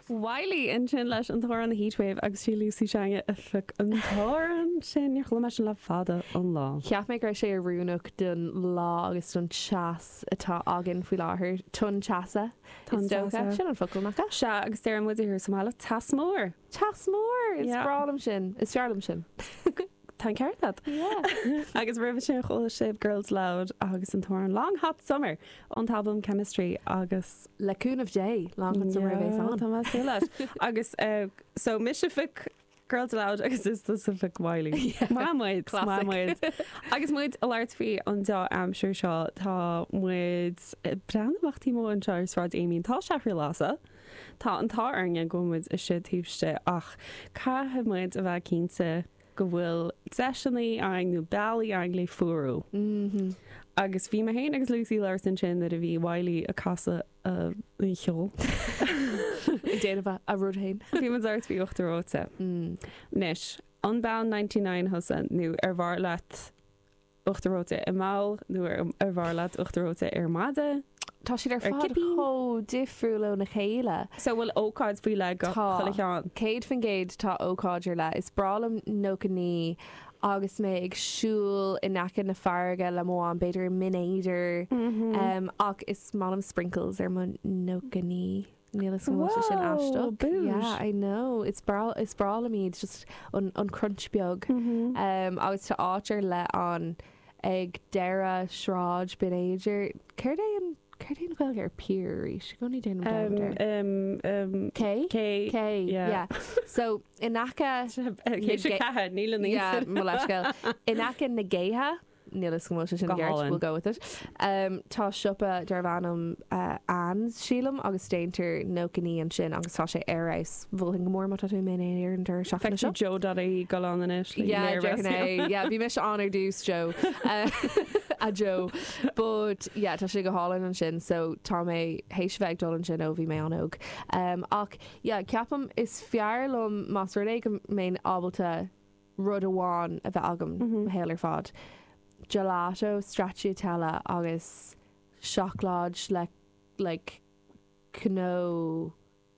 Wiley in sin leis an thóir an heatwave agus sí Lucy Shange a fic an thóir sin ar chluime sin le fada an lá. Ceap mé gur sé a rúnach den lá agus don chas atá agin faoi láthair tun chasa. Tun chasa. Sin an focail macha. Se agus déir an muidir somála tas mór. Tas mór is Yeah. bralam sin, is fearlam sin. Tá ceart dat. Yeah. Agus rih sin chola sib Girls Loud agus an thóir an Long Hot Summer an album Chemistry agus Lacoon of Day, long an summer base on. Tá sé leis. Agus so Mishific Girls Loud agus is fic Wiley. Máid Classic. agus muid a láirt fao an dá amsir seo tá muid breanachtaí mó an seir rád Amy tá seair lása. Tá an tá airne go muid is si tíiste ach caithe muid a bheith cínta go bhfuil sessionnaí aingú bailí ainglí fuú. Agus bhí me héin agus Lucy Larson sin a bhí Wiley a casa í cheol. I déanamh a rudhain. Bhí man airt bhí 8 róta. Nis, Unbound 99 hosan nu ar bhar leat 8 róta i máil nu ar bhar leat 8 róta ar mada. Tá si ar fad cipín. ho difriúló na chéile. So bhfuil ócáid fao le go Tá. choleán. Céad fan géad tá ócáidir le is bralam nócaní agus mé ag siúil in naca na farga le mó an beidir minéidir ach is málam sprinkles ar man nócaní. Nílas go sin Whoa, aisteach. boosh. Yeah, I know. It's bralam iad just an crunch beag. Agus tá áitir le an ag deire shráid binéidir. Céir na bhfuil ar peer is go ní déanam K? Yeah. So in naca Cé sé caithead níl yeah, in naca na géithe nílas go sin Go geart, hálainn. we'll go with it. Tá siúpa dearbhanam ans sílam agus déintear nócaní an sin agus tá sé airráis bhfuil go mór mata tú mé ar an tar seachna Fe seo. Joe Daddy go an inis. Bhí me se honor dús Joe a Joe but yeah tá sé go hálainn an sin so tá mé hééis bheith dul an sin ó bhí mé anóg ach yeah ceapam is fearlumm más ru go mé ábalta rud amháin a bheith agam héir fad gelato stracciatella agus chocolate like cano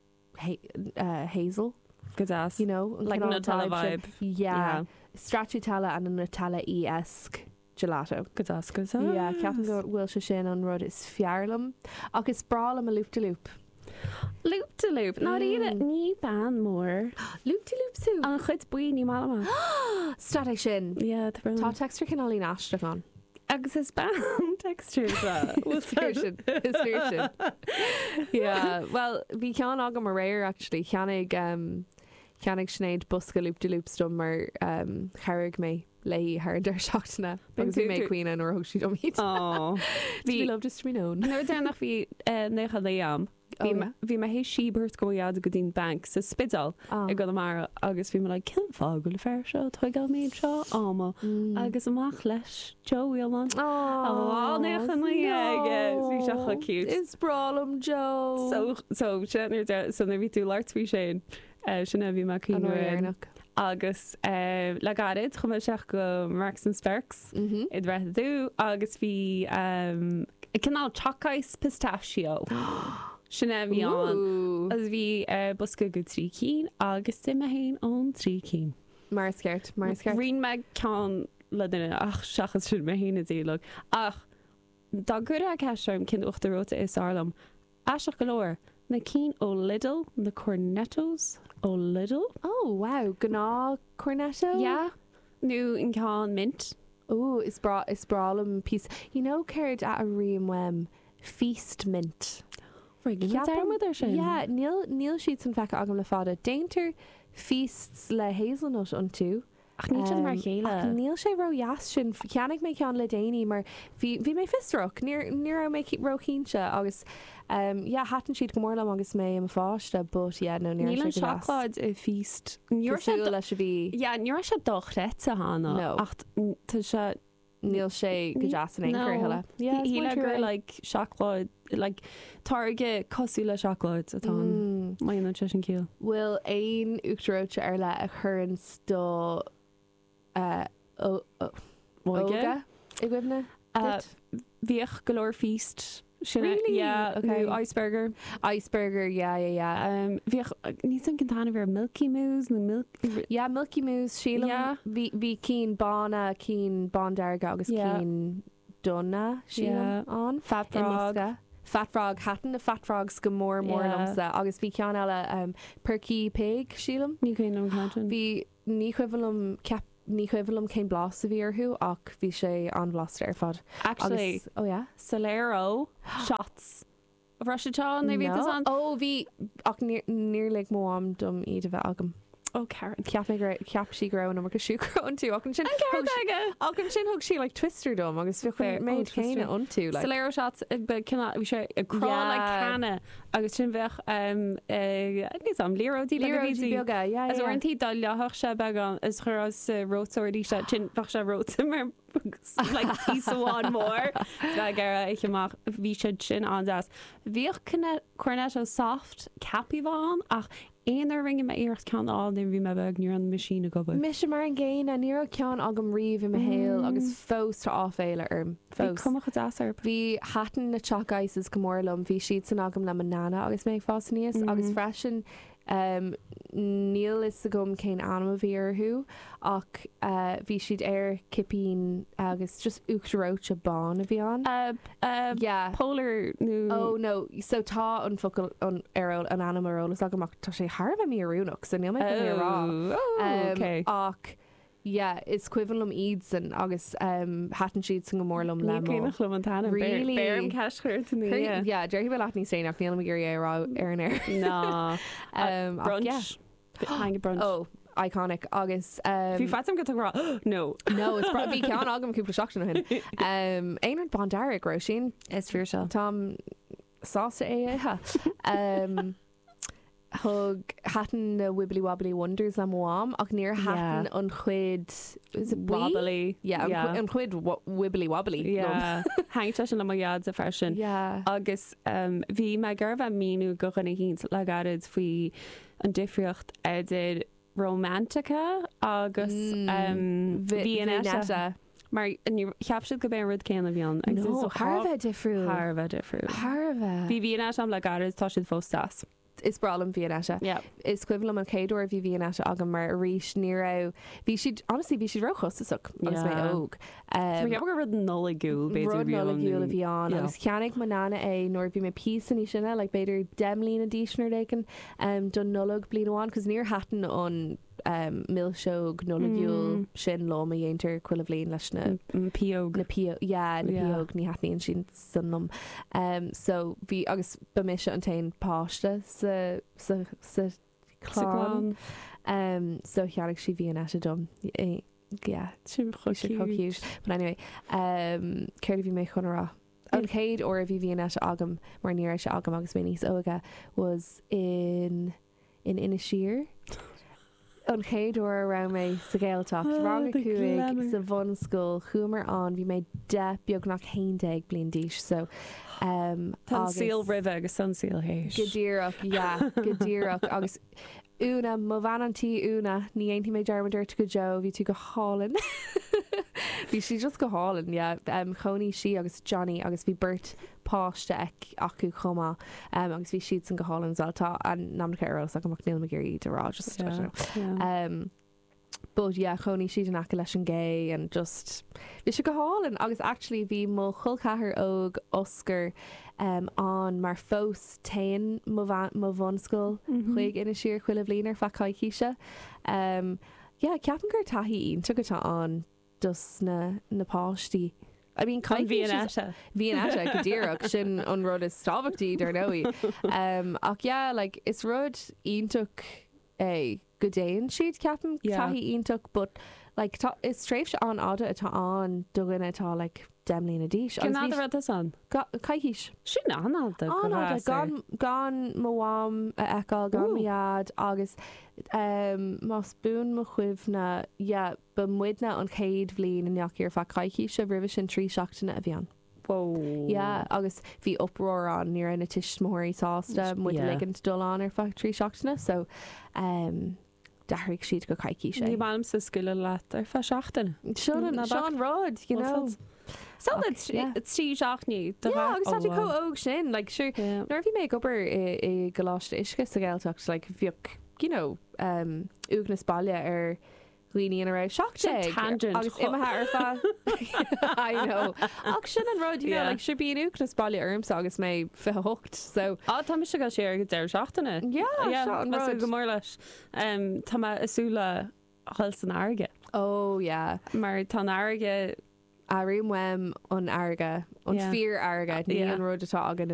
hazel Good ass. you know Like cannoli Nutella type vibe. shit. yeah stracciatella and a Nutella-esque gelato. Good ass, good ass. Yeah, ceapan go bhfuil se sin an rud is fearlam agus bralam a loop-de-loop. Loop to loop. Ná íle ní ban mór. Loop-de-loop sú. An chud buí ní mála. Stad sin. Yeah, Tá texture cinálí náiste gan. agus is ban texture Is fear sin. Yeah, well, bhí cean agam mar réir actually. Cheannig snéad busca loop-de-loop stom mar charrig mé lei haar der seachtainna agus bhí mé cuioine nó thug siad omíd. Bhí love just to be known. nó dénach bhí necha léam. Bhí me hééis síbert goiad a go dtín bank sa spidal i go mar agus bhí me le cinfá go le fear seo tuigáil méid seo áma agus amach leis Joeíán nechan bhí secha cute. Is bralam Joe. So sanna bhí tú leirtví sé sinna bhí me cíine agus le garid chum seach go Marks and Sparks i bhreithe dú agus bhí canál chocais pistachio sinna bhí an as bhí busca go trí cín agus si a héin an trí cín. Mar sceart. Rin me cean le duine ach seachas sin me héna délog ach dá gur a ceistem cin uchtaróta is álam aiseach go leir na cín ó Lidl na Cornettos ó Lidl. Oh wow, gná cornetto? Yeah. Nu in cean mint. Oh, is bralam piece. You know, carried at a riamwem feast mint. Yeah, Neil sheets in fact agam le fada. Dainter feasts le hazelnut on two. Ach ní sin mar chéile. Níl sé ro jas sin ceannig mé cean le déine mar bhí mé fistrach ní mé ro cínse agus hatan siad go mórlam agus mé am fáiste but no níl an sealáid i feast níor se lei se bhí níor se dochrét a hána No. ach tá se níl sé go jasan éile híle gur le sealáid like targe cosú le sealáid atá mai an sin cíal. Bhfuil éon uachtaróte ar le a churans do óga i gwibne bhíoch golóir feast Really? Yeah, Okay. iceberger. Iceberger, yeah. Bhíoh ní san cintána bhar Milky Moose na milk. Yeah, Milky Moose, Sheila. Yeah. Bhí cín bána, cín bandarga agus Yeah. cín donna, Sheila, on. Fat frog. Imosca. Fat frog, hatan na fat frogs go mór Yeah. lomsa. Agus bhí cean eile Perky Pig, Sheila. Ní chuin an cantin. Bhí ní chuivilm cén blas a bhí arthú ach bhí sé an blasta ar fad. Actually, Agus, oh yeah? Solero shots. Russia na bhí an. Oh, bhí ach níor le mó am dom iad a bheith agam. Oh, Karen. Ceap sí groin am agus siú groin tú ach an sin thug sí le twister dom agus fi Fair. méid Oh, chéine twister. an tú le. Solero shots, but cinna bhí sé a crá le Yeah. canna agus sin bheith níos am líró dí Bioga, As orintí dá lethach se began is chur as rótóirí se sin fach se róta mar tí amháin mór gar icheach bhí se sin andas. Bhíoh chuirne ó soft capí bháin ach éonar ringe me éocht ceanáil na bhí me beh nuair an masína go. Mis sem mar an ggéin a ní cean agam riomh i héal agus fós tá áféile arm. Fós cumcha dasar. Bhí hatan na chacais is gomórlam, bhí siad san agam le manana agus mé fásaníos agus freisin níl is a gom cén anam a bhí arthú ach bhí siad ar cipín agus just uachtaróte bán a bhí an. Yeah. Polar nó Oh no, so tá an focail an arrow an animarol is agamach tá sé Harbh míúnach so níl mé rá. okay. Ach yeah, is cuivalum iad san agus hatan siad san gomórlam le Ní chlumm an tanna Really? Bearm ceischuir tú Yeah, Jerry bhfuil ní séach níl me gur ar an air. ná Ach, yeah. brunch brunch. Oh, iconic agus Bhí fatam go rá no it's bhí cean agam cúpla seachtain hin. Éonar bandarric ro sin is fear se Tom sásta é thug hatan na wibbly wobbly wonders le mháam ach níor hatan an chuid is it wobbly an chuid wibbly wobbly hang te sin am iad a fresin agus bhí me gur bheith míú go chuna híns le garid faoi an difriocht idir romantica agus bhí mar cheap siad go b rud céanna bhíán Harbh difriú Bhí bhíon am le garid tá siad fóstas. Is bralam bhíanise. Is cuilam an céadúir bhí bhíanise agam mar ríis ní ra bhí siad honestly bhí siad rochosach agus mé óg. gur rud nola gúil a bhíán agus ceannig manana é nóir bhí mé pí san í sinna le beidir demlín a díisnar décan don nolog blianháin cos níor hatan an millseog nolagiúil sin lom a dhéintear cuiile bblion leis na piog na piog ní hatníonn sin sannom so bhí agus bemise an tain páiste sa chlán so cheannig si bhí an eise dom choúis but anyway céir bhí mé chunará an céad ó a bhí bhí an eise agam mar ní se agam agus mé níos óga was in ina sir an chéadú ra mé sa ggéalteach rang cuaig sa bhn scoil chumar an bhí mé de beag nach 11 blion díis so Tá síl rih agus san síl hééis godíach agus úna má bhanantí úna ní aontaí méid dearmadirt go Jo bhí tú go hálan bhí si just go hálan choní si agus Johnny agus bhí burt páiste ag acu chumá agus bhí siad san go hálan zaltá an námcha arrás a go mac níl me gurí de rá just but choní siad an acu leis an gay and just bhí si go hálan agus actually bhí mo chulcathair óg Oscar an mar fós tain mo bhonscoil chuig ina siar chuile bblionar fa caiiciise ceapan gur taí tu gotá an dus na páistí I mean bhí an eise go ddíach sin an rud is stábhachttaí ar nóí ach like is rud ionach é go déon siad ceapan taí ionach but like is stréifse an áda atá an doganna atá like demlína díis ru san caiiciis sin gan mháam a eáil gan miad agus má spún mo chuimhna ba muidna an chéad bblin in neachíar fa caiiciis se rih sin trí seachtainna a bhíán. Agus bhí opróir an ní na tiismóirí sásta mu ligand dulán ar fa trí seachtainna so dahraigh siad go caiiciise. Ní bhm sa scoile leat ar fa seachtainna. Sean rád tí seachní agus tá có óg sin like sure nervhí mé gobar I goláiste isce sa gailteach like bhíoh úgnas bailile ar líine a raibh seach tangent agus imethe ar fa I know ach sin an rud like sure bíon úgnas bailile armsa agus mé fi hocht so tá se go sé go deir seachtainna go mór leis tá isúla hil san airge mar tá airge a riimhfuim an airge an fear airge ní an rud atá agan